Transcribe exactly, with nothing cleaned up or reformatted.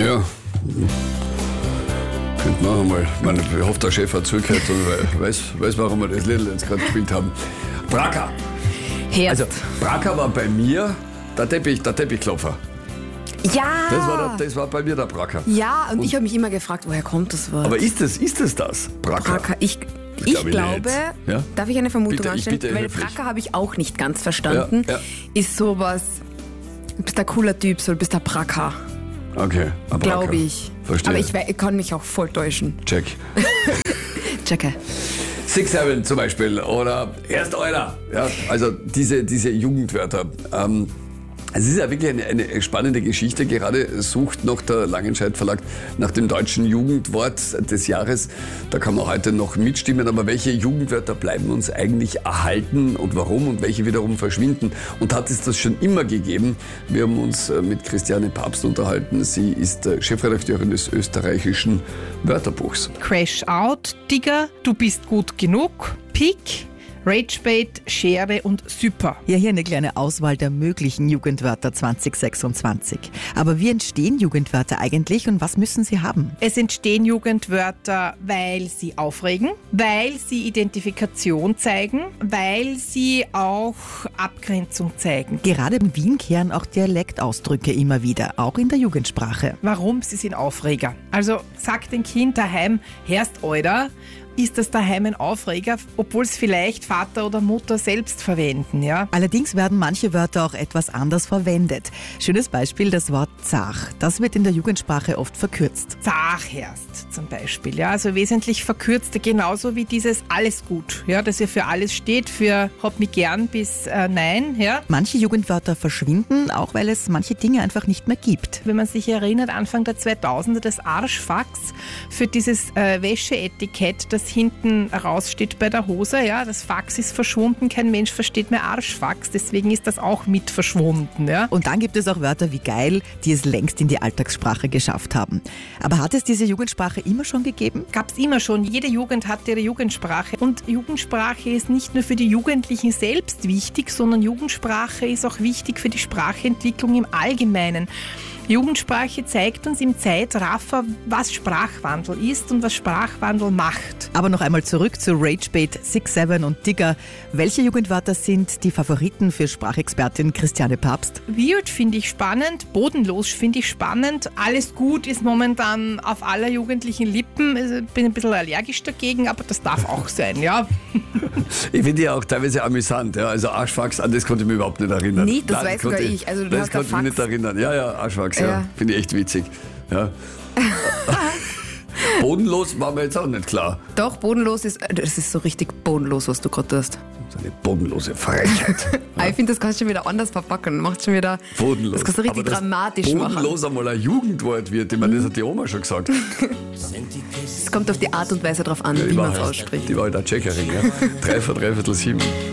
Ja. Könnte man mal. Ich, meine, ich hoffe, der Chef hat zugehört und weiß, weiß, warum wir das Lied jetzt gerade gespielt haben. Braka. Herz. Also, Braka war bei mir der, Teppich, der Teppichklopfer. Ja! Das war, der, das war bei mir der Braka. Ja, und, Und- ich habe mich immer gefragt, woher kommt das Wort? Aber ist das, ist das das? Braka. Braka, ich, ich glaube ich glaube, nicht. Ja? darf ich eine Vermutung Bitte, ich anstellen? bitte Weil höflich. Braka habe ich auch nicht ganz verstanden. Ja, ja. Ist sowas, du bist ein cooler Typ, so du bist der Braka, Okay. ein Braka. glaube ich. Verstehe. Aber ich, we- ich kann mich auch voll täuschen. Check. Checke. Six Seven zum Beispiel oder erst eurer. Ja, also diese, diese Jugendwörter. Ähm, es ist ja wirklich eine, eine spannende Geschichte. Gerade sucht noch der Langenscheidt Verlag nach dem deutschen Jugendwort des Jahres. Da kann man heute noch mitstimmen. Aber welche Jugendwörter bleiben uns eigentlich erhalten und warum und welche wiederum verschwinden? Und hat es das schon immer gegeben? Wir haben uns mit Christiane Papst unterhalten. Sie ist Chefredakteurin des österreichischen Wörterbuchs. Crash Out, Digger, Du bist gut genug, Peak, Ragebait, Schere und Super. Ja, hier eine kleine Auswahl der möglichen Jugendwörter zwanzig sechsundzwanzig. Aber wie entstehen Jugendwörter eigentlich und was müssen sie haben? Es entstehen Jugendwörter, weil sie aufregen, weil sie Identifikation zeigen, weil sie auch Abgrenzung zeigen. Gerade in Wien kehren auch Dialektausdrücke immer wieder, auch in der Jugendsprache. Warum? Sie sind Aufreger. Also sagt dem Kind daheim, Herst Euder, ist das daheim ein Aufreger, obwohl es vielleicht Vater oder Mutter selbst verwenden, ja? Allerdings werden manche Wörter auch etwas anders verwendet. Schönes Beispiel, das Wort zach. Das wird in der Jugendsprache oft verkürzt. Zachherst zum Beispiel, ja, also wesentlich verkürzter, genauso wie dieses alles gut, ja, das ja für alles steht, für hab mich gern bis äh, nein, ja. Manche Jugendwörter verschwinden, auch weil es manche Dinge einfach nicht mehr gibt. Wenn man sich erinnert, Anfang der zweitausender, das Arschfax für dieses äh, Wäscheetikett, das hinten raussteht bei der Hose, ja, das Fax ist verschwunden, kein Mensch versteht mehr Arschfax, deswegen ist das auch mit verschwunden, ja. Und dann gibt es auch Wörter wie geil, die es längst in die Alltagssprache geschafft haben. Aber hat es diese Jugendsprache immer schon gegeben? Gab es immer schon. Jede Jugend hat ihre Jugendsprache. Und Jugendsprache ist nicht nur für die Jugendlichen selbst wichtig, sondern Jugendsprache ist auch wichtig für die Sprachentwicklung im Allgemeinen. Jugendsprache zeigt uns im Zeitraffer, was Sprachwandel ist und was Sprachwandel macht. Aber noch einmal zurück zu Ragebait, Six Seven und Digger. Welche Jugendwörter sind die Favoriten für Sprachexpertin Christiane Papst? Weird finde ich spannend, bodenlos finde ich spannend. Alles gut ist momentan auf aller jugendlichen Lippen. Also ich bin ein bisschen allergisch dagegen, aber das darf auch sein, ja. Ich finde die auch teilweise amüsant. Ja. Also Arschfax, an das konnte ich mich überhaupt nicht erinnern. Nee, das Nein, weiß sogar konnte ich. Also du das hast da konnte ich mich nicht Fax. erinnern. Ja, ja, Arschfax, ja. Ja. Finde ich echt witzig. Ja. Bodenlos war mir jetzt auch nicht klar. Doch, bodenlos ist, das ist so richtig bodenlos, was du gerade tust. So eine bodenlose Frechheit. Aber ich finde, das kannst du schon wieder anders verpacken. Macht schon wieder, Bodenlos. das kannst du richtig Aber dass dramatisch machen. bodenlos einmal ein Jugendwort wird, ich meine, das hat die Oma schon gesagt. Es kommt auf die Art und Weise drauf an, Ja, wie die war man es halt- ausspricht. Die war halt auch Checkerin. Ja. Drei vor dreiviertel sieben.